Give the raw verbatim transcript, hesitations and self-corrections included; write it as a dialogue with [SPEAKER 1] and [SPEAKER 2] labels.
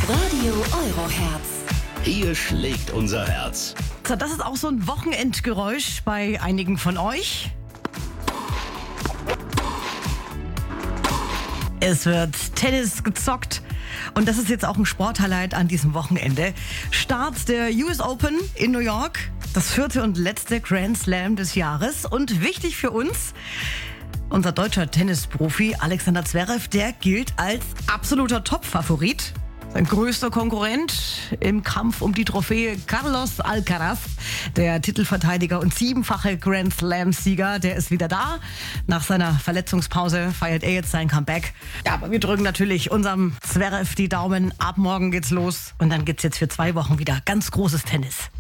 [SPEAKER 1] Radio Euroherz.
[SPEAKER 2] Hier schlägt unser Herz.
[SPEAKER 3] So, das ist auch so ein Wochenendgeräusch bei einigen von euch. Es wird Tennis gezockt und das ist jetzt auch ein Sporthighlight an diesem Wochenende. Start der U S Open in New York, das vierte und letzte Grand Slam des Jahres. Und wichtig für uns, unser deutscher Tennisprofi Alexander Zverev, der gilt als absoluter Top-Favorit. Sein größter Konkurrent im Kampf um die Trophäe Carlos Alcaraz, der Titelverteidiger und siebenfache Grand Slam-Sieger, der ist wieder da. Nach seiner Verletzungspause feiert er jetzt sein Comeback. Ja, aber wir drücken natürlich unserem Zverev die Daumen. Ab morgen geht's los und dann gibt's jetzt für zwei Wochen wieder ganz großes Tennis.